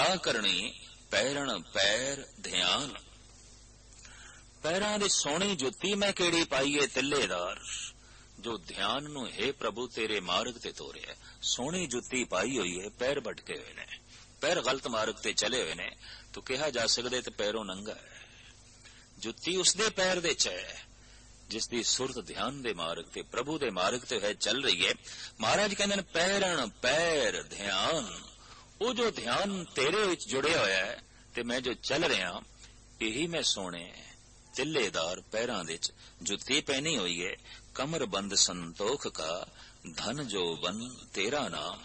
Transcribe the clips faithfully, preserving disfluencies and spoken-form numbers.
ਸੇਵਾ ਕਰਨੀ ਪੈਰਣ ਪੈਰ ਧਿਆਨ। ਪੈਰਾਂ ਦੀ ਸੋਹਣੀ ਜੁੱਤੀ ਮੈਂ ਕਿਹੜੀ ਪਾਈਏ ਤਿੱਲੇਦਾਰ, ਜੋ ਧਿਆਨ ਨੂੰ ਹੈ ਪ੍ਰਭੂ ਤੇਰੇ ਮਾਰਗ ਤੇ ਤੋਰਿਆ। ਸੋਹਣੀ ਜੁੱਤੀ ਪਾਈ ਹੋਈ ਹੈ, ਪੈਰ ਭਟਕੇ ਹੋਏ ਨੇ, ਪੈਰ ਗਲਤ ਮਾਰਗ ਤੇ ਚਲੇ ਹੋਏ ਨੇ, ਤੋ ਕਿਹਾ ਜਾ ਸਕਦਾ ਤੇ ਪੈਰੋਂ ਨੰਗਾ ਹੈ। ਜੁੱਤੀ ਉਸਦੇ ਪੈਰ ਦੇ ਚ ਹੈ ਜਿਸ ਦੀ ਸੁਰਤ ਧਿਆਨ ਦੇ ਮਾਰਗ ਤੇ ਪ੍ਰਭੂ ਦੇ ਮਾਰਗ ਤੇ ਹੈ ਚੱਲ ਰਹੀ ਹੈ। ਮਹਾਰਾਜ ਕਹਿੰਦੇ ਨੇ ਪੈਰਣ ਪੈਰ ਧਿਆਨ। ਉਹ ਜੋ ਧਿਆਨ ਤੇਰੇ ਵਿੱਚ ਜੁੜਿਆ ਹੋਇਆ ਹੈ ਤੇ ਮੈਂ ਜੋ ਚੱਲ ਰਿਹਾ, ਇਹੀ ਮੈਂ ਸੋਹਣੇ ਤਿੱਲੇਦਾਰ ਪੈਰਾਂ ਦੇ ਚ ਜੁੱਤੀ ਪਹਿਨੀ ਹੋਈ ਹੈ। ਕਮਰ ਬੰਦ ਸੰਤੋਖ ਕਾ ਧਨ ਜੋ ਬਨ ਤੇਰਾ ਨਾਮ।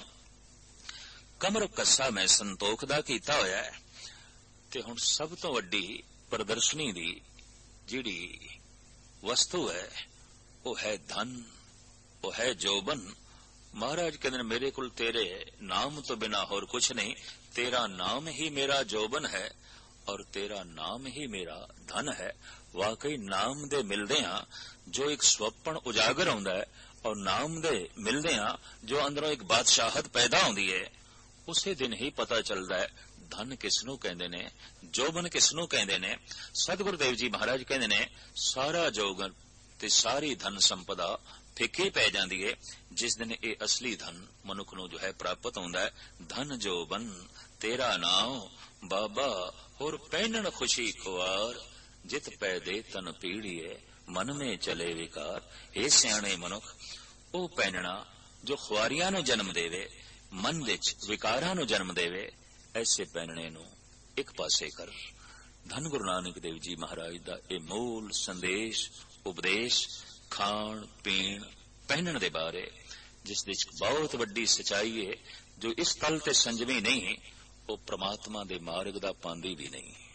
ਕਮਰ ਕੱਸਾ ਮੈਂ ਸੰਤੋਖ ਦਾ ਕੀਤਾ ਹੋਇਆ ਹੈ। ਤੇ ਹੁਣ ਸਭ ਤੋਂ ਵੱਡੀ ਪ੍ਰਦਰਸ਼ਨੀ ਦੀ ਜਿਹੜੀ ਵਸਤੂ ਹੈ ਉਹ ਹੈ ਧਨ, ਉਹ ਹੈ ਜੋਬਨ। ਮਹਾਰਾਜ ਕਹਿੰਦੇ ਨੇ ਮੇਰੇ ਕੋਲ ਤੇਰੇ ਨਾਮ ਤੋਂ ਬਿਨਾ ਹੋਰ ਕੁਛ ਨਹੀਂ, ਤੇਰਾ ਨਾਮ ਹੀ ਮੇਰਾ ਜੋਬਨ ਹੈ ਔਰ ਤੇਰਾ ਨਾਮ ਹੀ ਮੇਰਾ ਧਨ ਹੈ। ਵਾਕਈ ਨਾਮ ਦੇ ਮਿਲਦਿਆਂ ਜੋ ਇੱਕ ਸਵਪਨ ਉਜਾਗਰ ਹੁੰਦਾ ਹੈ ਔਰ ਨਾਮ ਦੇ ਮਿਲਦਿਆਂ ਜੋ ਅੰਦਰੋਂ ਇੱਕ ਬਾਦਸ਼ਾਹਤ ਪੈਦਾ ਹੁੰਦੀ ਹੈ, ਉਸੇ ਦਿਨ ਹੀ ਪਤਾ ਚੱਲਦਾ ਹੈ ਧਨ ਕਿਸਨੂੰ ਕਹਿੰਦੇ ਨੇ, ਜੋਬਨ ਕਿਸਨੂੰ ਕਹਿੰਦੇ ਨੇ। ਸਤਿਗੁਰੂ ਦੇਵ ਜੀ ਮਹਾਰਾਜ ਕਹਿੰਦੇ ਨੇ ਸਾਰਾ ਜੋਗਨ ਤੇ ਸਾਰੀ ਧਨ ਸੰਪਦਾ ਫਿੱਕੀ ਪੈ ਜਾਂਦੀ ਹੈ ਜਿਸ ਦਿਨ ਇਹ ਅਸਲੀ ਧਨ ਮਨੁੱਖ ਨੂੰ ਜੋ ਹੈ ਪ੍ਰਾਪਤ ਹੁੰਦਾ ਹੈ। ਧਨ ਜੋਬਨ ਤੇਰਾ ਨਾਮ ਬਾਬਾ ਹੋਰ ਪਹਿਨਣ ਖੁਸ਼ੀ ਖੁਆਰ, ਜਿਤ ਪੈ ਦੇ ਤਨ ਪੀੜੀਏ ਮਨ ਮੇ ਚਲੇ ਵਿਕਾਰ। ਇਹ ਸਿਆਣੇ ਮਨੁੱਖ ਉਹ ਪਹਿਨਣਾ ਜੋ ਖੁਆਰੀਆਂ ਨੂੰ ਜਨਮ ਦੇਵੇ, ਮਨ ਵਿੱਚ ਵਿਕਾਰਾਂ ਨੂੰ ਜਨਮ ਦੇਵੇ, ਐਸੇ ਪਹਿਨਣੇ ਨੂੰ ਇੱਕ ਪਾਸੇ ਕਰ। ਧੰਨ ਗੁਰੂ ਨਾਨਕ ਦੇਵ ਜੀ ਮਹਾਰਾਜ ਦਾ ਇਹ ਮੂਲ ਸੰਦੇਸ਼ ਉਪਦੇਸ਼ ਖਾਣ ਪੀਣ ਪਹਿਨਣ ਦੇ ਬਾਰੇ, ਜਿਸ ਵਿੱਚ ਬਹੁਤ ਵੱਡੀ ਸਚਾਈ ਹੈ। ਜੋ ਇਸ ਤਲ ਤੇ ਸੰਜਮੀ ਨਹੀਂ, ਉਹ ਪ੍ਰਮਾਤਮਾ ਦੇ ਮਾਰਗ ਦਾ ਪਾਂਦੀ ਵੀ ਨਹੀਂ।